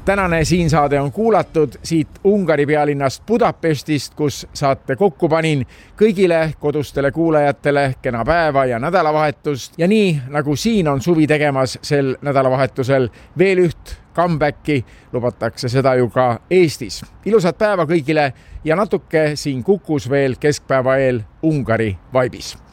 tänane siin saade on kuulatud siit Ungari pealinnast Budapestist, kus saate kokku panin kõigile kodustele kuulajatele kena päeva ja nädalavahetust. Ja nii nagu siin on suvi tegemas sel nädalavahetusel veel üht comebacki, lubatakse seda ju ka Eestis. Ilusat päeva kõigile ja natuke siin Kukus veel keskpäeva eel Ungari vaibis.